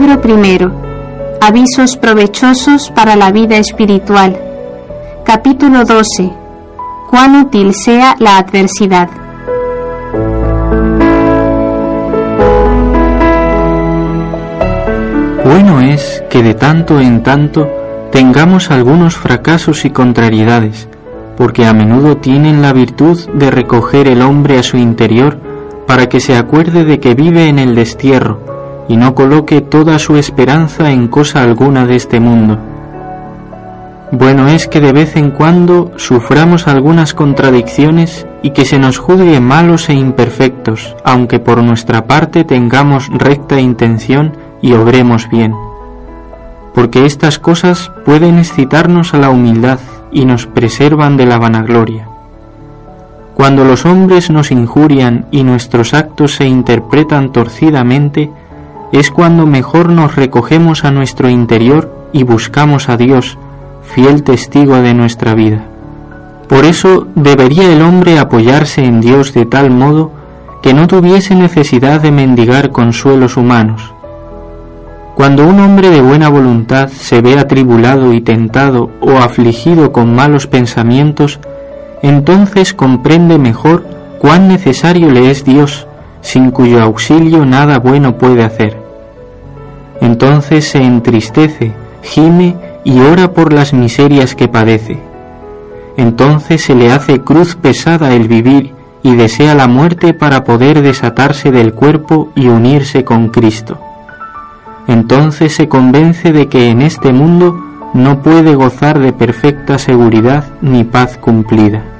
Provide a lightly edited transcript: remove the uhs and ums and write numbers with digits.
Libro primero. Avisos provechosos para la vida espiritual. Capítulo 12. Cuán útil sea la adversidad. Bueno es que de tanto en tanto tengamos algunos fracasos y contrariedades, porque a menudo tienen la virtud de recoger el hombre a su interior para que se acuerde de que vive en el destierro y no coloque toda su esperanza en cosa alguna de este mundo. Bueno es que de vez en cuando suframos algunas contradicciones y que se nos juzgue malos e imperfectos, aunque por nuestra parte tengamos recta intención y obremos bien, porque estas cosas pueden excitarnos a la humildad y nos preservan de la vanagloria. Cuando los hombres nos injurian y nuestros actos se interpretan torcidamente, es cuando mejor nos recogemos a nuestro interior y buscamos a Dios, fiel testigo de nuestra vida. Por eso debería el hombre apoyarse en Dios de tal modo que no tuviese necesidad de mendigar consuelos humanos. Cuando un hombre de buena voluntad se ve atribulado y tentado o afligido con malos pensamientos, entonces comprende mejor cuán necesario le es Dios, sin cuyo auxilio nada bueno puede hacer. Entonces se entristece, gime y ora por las miserias que padece. Entonces se le hace cruz pesada el vivir y desea la muerte para poder desatarse del cuerpo y unirse con Cristo. Entonces se convence de que en este mundo no puede gozar de perfecta seguridad ni paz cumplida.